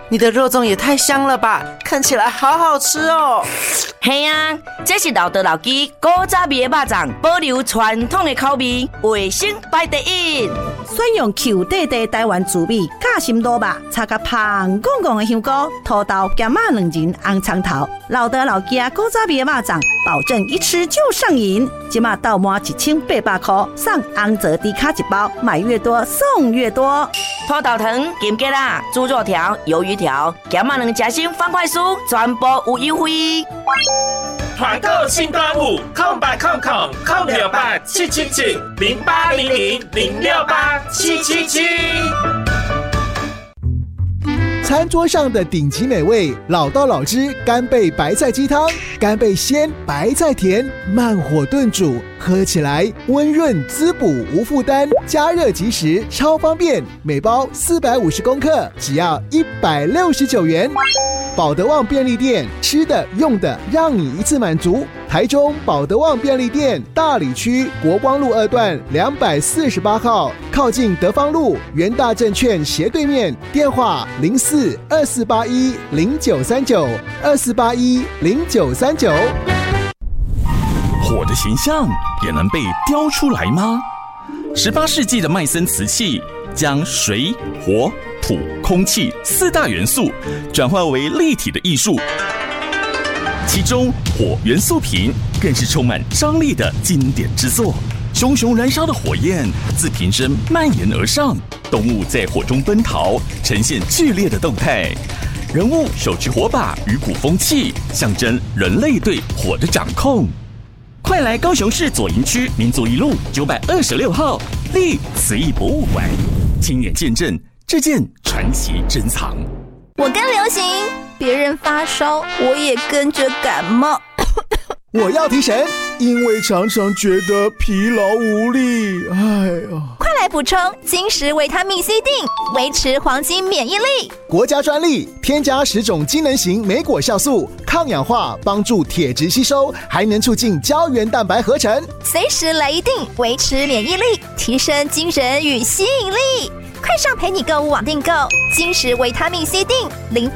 你的肉粽也太香了吧，看起来好好吃哦。 嘿啊，这是老德老鸡古早味的肉粽，保留传统的口味，卫生排第一。 选用 Q 弟弟台湾滋味夹心萝卜，插个香滚滚的香菇、土豆、咸马两仁、红葱头，老德老鸡古早味的肉粽，保证一吃就上瘾。今嘛到满1800块，上红泽低卡一包，买越多送越多。 土豆糖、金桔啦、猪肉条、鱿鱼条、咸马两夹心方块酥，全部有优惠。 团购新端午，0800-777-0800-06800-06777。 餐桌上的顶级美味，老道老汁干贝白菜鸡汤，干贝鲜，白菜甜，慢火炖煮，喝起来温润滋补无负担，加热即食，超方便。每包450公克，只要169元。保德旺便利店，吃的用的让你一次满足。台中保德旺便利店大里区国光路2段248号，靠近德芳路元大证券斜对面，电话04-2481-0939，2481-0939。 火的形象也能被雕出来吗？18世纪的麦森瓷器将水、火、土、空气4大元素转化为立体的艺术，其中火元素瓶更是充满张力的经典之作。熊熊燃烧的火焰自瓶身蔓延而上，动物在火中奔逃，呈现剧烈的动态。人物手持火把与鼓风器，象征人类对火的掌控。快来高雄市左营区民族一路926号立慈义博物馆，亲眼见证这件传奇珍藏。 我跟流行，别人发烧，我也跟着感冒。 我要提神，因为常常觉得疲劳无力。哎呀， 快来补充金石维他命 C 锭，维持黄金免疫力。 国家专利，添加10种机能型莓果酵素，抗氧化，帮助铁质吸收，还能促进胶原蛋白合成。 随时来一锭，维持免疫力，提升精神与吸引力。快上陪你购物网订购金石维他命 C 锭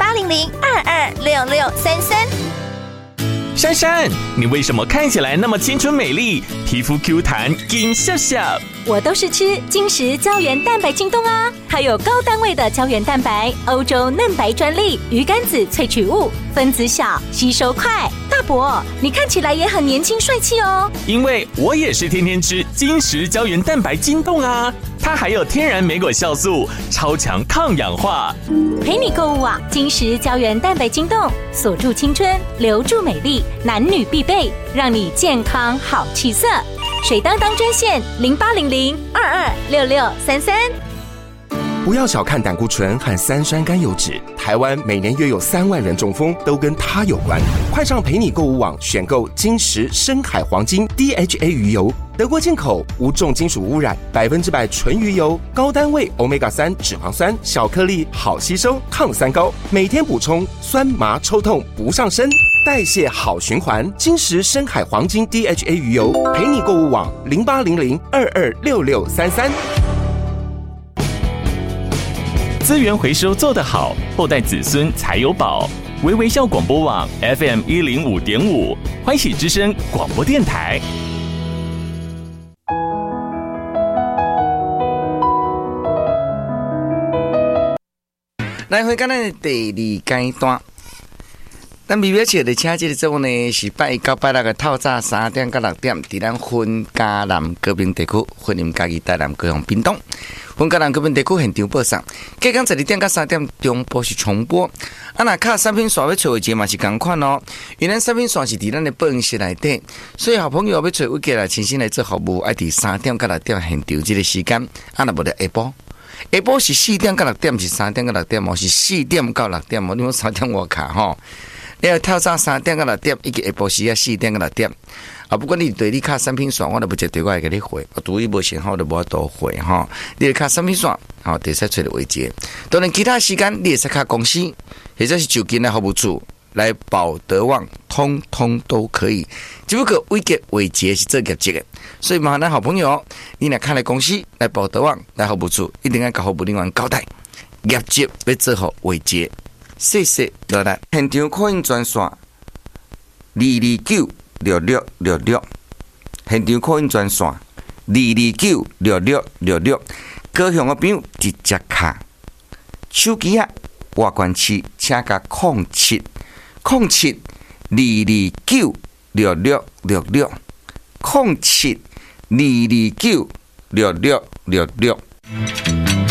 ，0800-226633。 珊珊，你为什么看起来那么青春美丽，皮肤 Q 弹金笑笑？ 我都是吃金石胶原蛋白晶冻啊，它有高单位的胶原蛋白，欧洲嫩白专利，鱼肝子萃取物，分子小，吸收快。大伯，你看起来也很年轻帅气哦。 因为我也是天天吃金石胶原蛋白晶冻啊，它还有天然莓果酵素，超强抗氧化。 陪你购物啊，金石胶原蛋白晶冻，锁住青春，留住美丽，男女必备，让你健康好气色。水当当专线0800-226633。 不要小看胆固醇和3酸甘油酯，台湾每年约有3万人中风，都跟它有关。快上陪你购物网选购金石深海黄金 DHA 鱼油，德国进口，无重金属污染，100%纯鱼油，高单位 Omega-3 脂肪酸，小颗粒，好吸收，抗酸高，每天补充，酸麻抽痛不上身，代谢好循环。金石深海黄金 DHA 鱼油，陪你购物网0800-226633。 资源回收做得好，后代子孙才有宝。微微笑广播网 FM 105.5，欢喜之声广播电台。 来回到咱的第2阶段，咱微微笑的车这个节目呢是拜1到拜6的透早3點到6點，在咱分嘉南高屏地区、雲林嘉義台南高雄屏東。分嘉南高屏地區現場播送，隔天12點到3點中播是重播。啊，那卡產品線要找位置嘛是同款哦，因為產品線是在咱的播音室內底，所以好朋友要找位置來親身來做服務，愛在3點到6點現場這個時間，啊，那無就下晡。下晡是4點到6點，是3點到6點，是4點到6點，你冇3點我卡吼。你要透早3點到6點，以及下晡時啊4點到6點。啊，不管你對你卡產品線，我都不接對我會給你回。對你無信號就無法度回哈。你卡產品線，好，就使找到位置。當然其他時間你會使卡公司，或者是就近的服務處來保德旺，通通都可以。只不過位置是做業績的，所以麻煩咱好朋友，你若看來公司來保德旺來服務處，一定要甲服務人員交代，業績要做好位置。 细细落来。现场扩音专线2296666，现场扩音专线2296666，高雄的朋友直接卡手机啊，外关市请甲0722296666，0722296666。